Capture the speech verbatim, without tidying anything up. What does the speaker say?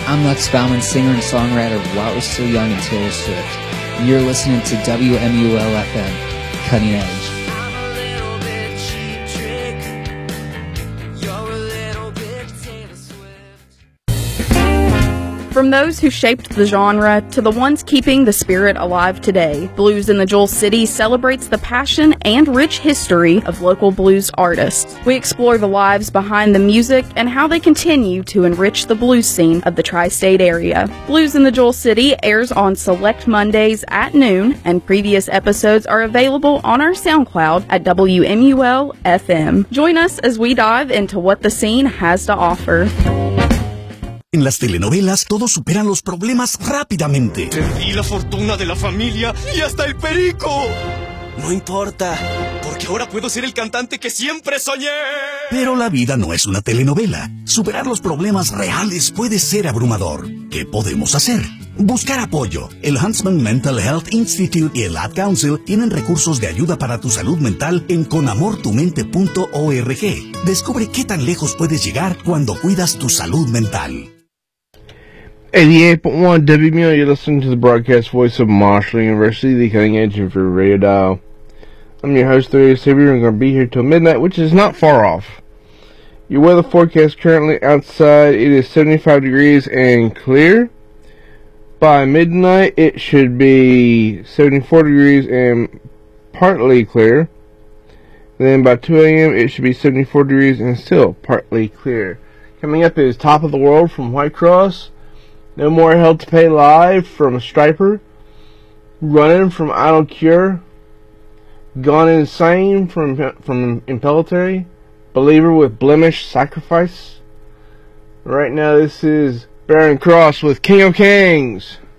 I'm Lex Bauman, singer and songwriter of While It Was Still Young and Taylor Swift. You're listening to W M U L F M, Cutting Edge. From those who shaped the genre to the ones keeping the spirit alive today, Blues in the Jewel City celebrates the passion and rich history of local blues artists. We explore the lives behind the music and how they continue to enrich the blues scene of the tri-state area. Blues in the Jewel City airs on select Mondays at noon, and previous episodes are available on our SoundCloud at W M U L F M. Join us as we dive into what the scene has to offer. En las telenovelas, todos superan los problemas rápidamente. Perdí la fortuna de la familia y hasta el perico. No importa, porque ahora puedo ser el cantante que siempre soñé. Pero la vida no es una telenovela. Superar los problemas reales puede ser abrumador. ¿Qué podemos hacer? Buscar apoyo. El Huntsman Mental Health Institute y el Ad Council tienen recursos de ayuda para tu salud mental en con amor tu mente punto org. Descubre qué tan lejos puedes llegar cuando cuidas tu salud mental. eighty-eight point one W M U, you're listening to the broadcast voice of Marshall University, the cutting edge of your radio dial. I'm your host, the Radio Savior, and I'm going to be here till midnight, which is not far off. Your weather forecast currently outside, it is seventy-five degrees and clear. By midnight, it should be seventy-four degrees and partly clear. Then by two a.m., it should be seventy-four degrees and still partly clear. Coming up is Top of the World from White Cross. No More Hell to Pay Live from Striper. Running from Idle Cure. Gone Insane from from Impelatory. Believer with Blemish Sacrifice. Right now this is Baron Cross with King of Kings.